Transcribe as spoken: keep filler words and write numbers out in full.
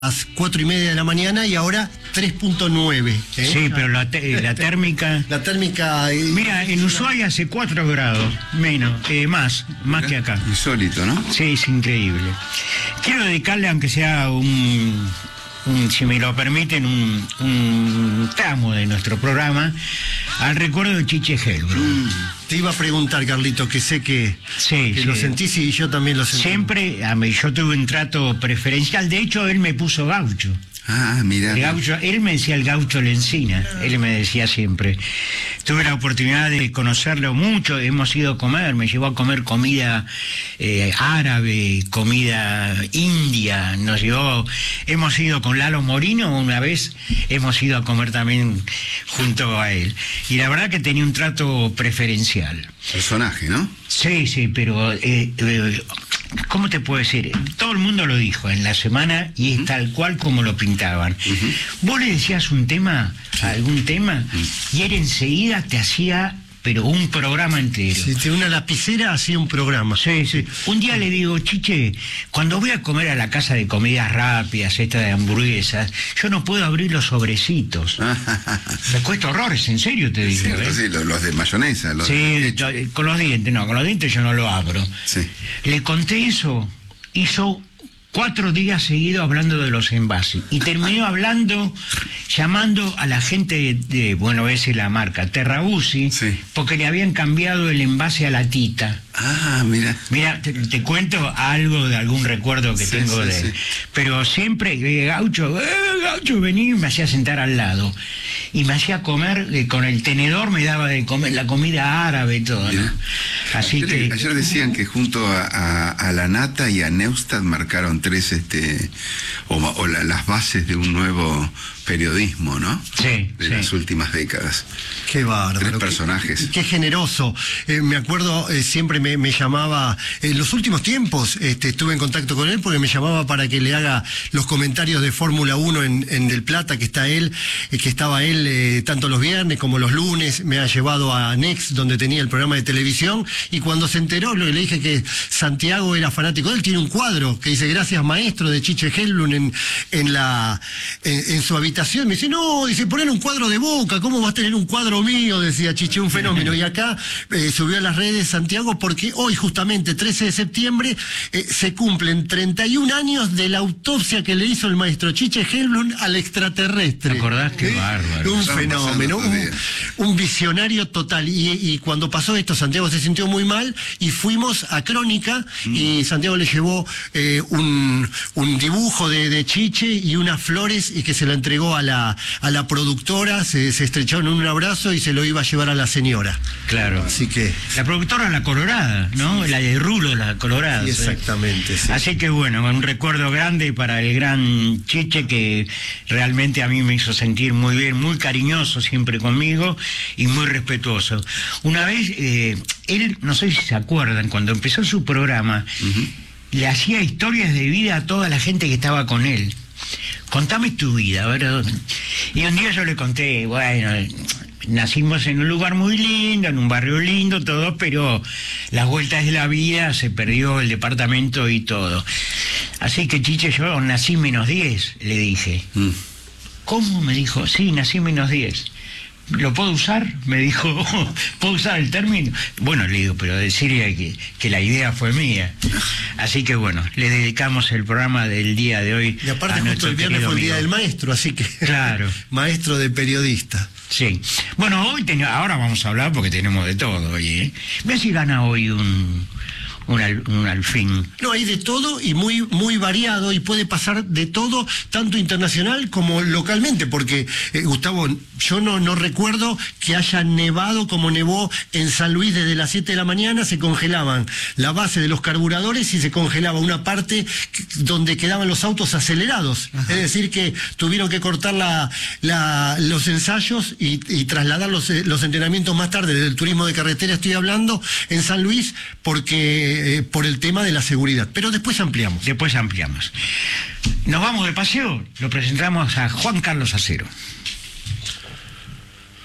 las cuatro y media de la mañana y ahora tres punto nueve. ¿eh? Sí, pero la, te, la térmica... La térmica... Eh, Mira, en Ushuaia hace cuatro grados, menos, eh, más, más que acá. Insólito, ¿no? Sí, es increíble. Quiero dedicarle, aunque sea un... Un, si me lo permiten, un, un tramo de nuestro programa al recuerdo de Chiche Helbrun. Mm, te iba a preguntar, Carlito, que sé que, sí, que sí. lo sentís y yo también lo sentí. Siempre, a mí, yo tuve un trato preferencial. De hecho, él me puso gaucho. Ah, mira. El gaucho, él me decía el gaucho Lencina, él me decía siempre. Tuve la oportunidad de conocerlo mucho, hemos ido a comer, me llevó a comer comida eh, árabe, comida india, nos llevó, hemos ido con Lalo Morino una vez, hemos ido a comer también junto a él. Y la verdad que tenía un trato preferencial. Personaje, ¿no? Sí, sí, pero... Eh, eh, ¿cómo te puedo decir? Todo el mundo lo dijo en la semana y es uh-huh. tal cual como lo pintaban. Uh-huh. Vos le decías un tema, algún tema, uh-huh. y él enseguida te hacía, pero un programa entero. Si te una lapicera, hacía un programa. Sí, sí. Un día le digo, Chiche, cuando voy a comer a la casa de comidas rápidas, esta de hamburguesas, yo no puedo abrir los sobrecitos. Me cuesta horrores, en serio te digo. Sí, ¿eh? sí, los, los de mayonesa. Los sí, de yo, con los dientes, no, con los dientes yo no lo abro. Sí. Le conté eso, hizo cuatro días seguidos hablando de los envases y terminó hablando, llamando a la gente de, de bueno, esa es la marca, Terrabusi, sí. porque le habían cambiado el envase a la tita. Ah, mira. Mira, te, te cuento algo de algún recuerdo que sí, tengo sí, de él. Sí. Pero siempre, eh, Gaucho, eh, Gaucho, vení, y me hacía sentar al lado. Y me hacía comer, eh, con el tenedor me daba de comer la comida árabe y todo, ¿no? Así ayer, que... ayer decían que junto a, a, a la Nata y a Neustadt marcaron tres, este, o, o la, las bases de un nuevo periodismo, ¿no? Sí, de sí. las últimas décadas. Qué bárbaro. Tres personajes. Qué, qué generoso. Eh, me acuerdo, eh, siempre me, me llamaba, en los últimos tiempos este, estuve en contacto con él porque me llamaba para que le haga los comentarios de Fórmula uno en, en Del Plata, que está él, eh, que estaba él eh, tanto los viernes como los lunes. Me ha llevado a Next, donde tenía el programa de televisión, y cuando se enteró, le dije que Santiago era fanático de él, tiene un cuadro que dice gracias maestro de Chiche Helbrun en, en, la, en, en su habitación. Me dice, no, dice, poner un cuadro de Boca, ¿cómo vas a tener un cuadro mío? Decía Chiche, un fenómeno. Y acá eh, subió a las redes Santiago porque hoy, justamente, trece de septiembre, eh, se cumplen treinta y un años de la autopsia que le hizo el maestro Chiche Helbrun al extraterrestre. ¿Te acordás? Qué ¿Eh? bárbaro. Un fenómeno, un, un visionario total. Y, y cuando pasó esto, Santiago se sintió muy mal y fuimos a Crónica mm. y Santiago le llevó eh, un, un dibujo de, de Chiche y unas flores y que se la entregó a la, a la productora, se, se estrecharon en un abrazo y se lo iba a llevar a la señora. Claro. Así que... La productora La Colorada, ¿no? Sí. La de Rulo, La Colorada. Sí, exactamente. Sí. Así que bueno, un recuerdo grande para el gran Chiche, que realmente a mí me hizo sentir muy bien, muy cariñoso siempre conmigo y muy respetuoso. Una vez, eh, él, no sé si se acuerdan, cuando empezó su programa, uh-huh. le hacía historias de vida a toda la gente que estaba con él. Contame tu vida, ¿verdad? Y un día yo le conté, bueno, nacimos en un lugar muy lindo, en un barrio lindo, todo, pero las vueltas de la vida, se perdió el departamento y todo. Así que, Chiche, yo nací menos diez, le dije. Mm. ¿Cómo? Me dijo, sí, nací menos diez. ¿Lo puedo usar? Me dijo, ¿puedo usar el término? Bueno, le digo, pero decirle que, que la idea fue mía. Así que bueno, le dedicamos el programa del día de hoy. Y aparte, justo el viernes fue el día del maestro, así que. Claro. Maestro de periodista. Sí. Bueno, hoy ten... ahora vamos a hablar porque tenemos de todo hoy, ¿eh? Ve si gana hoy un. Un, al, un alfín. No, hay de todo y muy muy variado y puede pasar de todo, tanto internacional como localmente, porque, eh, Gustavo, yo no, no recuerdo que haya nevado como nevó en San Luis desde las siete de la mañana, se congelaban la base de los carburadores y se congelaba una parte donde quedaban los autos acelerados. Ajá. Es decir, que tuvieron que cortar la, la, los ensayos y, y trasladar los, los entrenamientos más tarde, del turismo de carretera estoy hablando, en San Luis, porque Eh, por el tema de la seguridad, pero después ampliamos. Después ampliamos. Nos vamos de paseo, lo presentamos a Juan Carlos Acero.